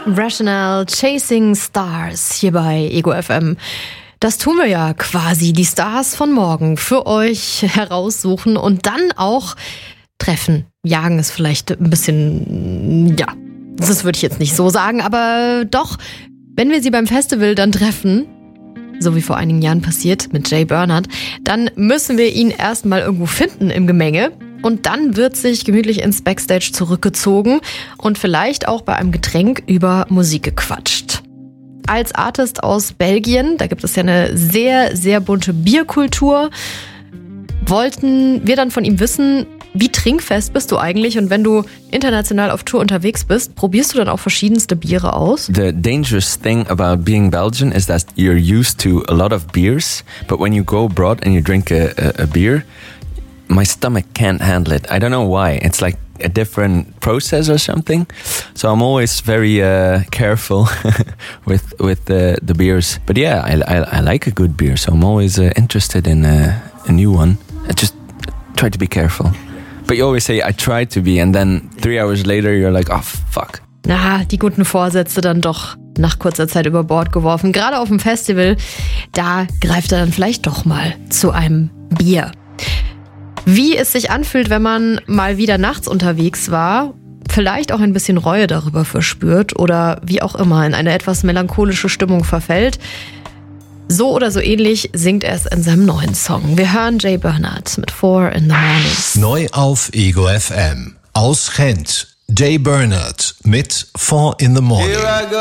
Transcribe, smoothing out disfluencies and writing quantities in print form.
Rational Chasing Stars hier bei Ego FM. Das tun wir ja quasi, die Stars von morgen für euch heraussuchen und dann auch treffen. Jagen ist vielleicht ein bisschen, ja, das würde ich jetzt nicht so sagen, aber doch, wenn wir sie beim Festival dann treffen, so wie vor einigen Jahren passiert mit Jay Bernhardt, dann müssen wir ihn erstmal irgendwo finden im Gemenge. Und dann wird sich gemütlich ins Backstage zurückgezogen und vielleicht auch bei einem Getränk über Musik gequatscht. Als Artist aus Belgien, da gibt es ja eine sehr, sehr bunte Bierkultur, wollten wir dann von ihm wissen, wie trinkfest bist du eigentlich? Und wenn du international auf Tour unterwegs bist, probierst du dann auch verschiedenste Biere aus? The dangerous thing about being Belgian is that you're used to a lot of beers, but when you go abroad and you drink a beer, my stomach can't handle it. I don't know why. It's like a different process or something. So I'm always very careful with the beers. But yeah, I like a good beer. So I'm always interested in a new one. I just try to be careful. But you always say, I try to be, and then 3 hours later you're like, oh fuck. Na, die guten Vorsätze dann doch nach kurzer Zeit über Bord geworfen. Gerade auf dem Festival, da greift er dann vielleicht doch mal zu einem Bier. Wie es sich anfühlt, wenn man mal wieder nachts unterwegs war, vielleicht auch ein bisschen Reue darüber verspürt oder wie auch immer in eine etwas melancholische Stimmung verfällt. So oder so ähnlich singt er es in seinem neuen Song. Wir hören Jay Bernhardt mit 4 in the Morning. Neu auf Ego FM. Aus Gent. Jay Bernhardt mit 4 in the Morning.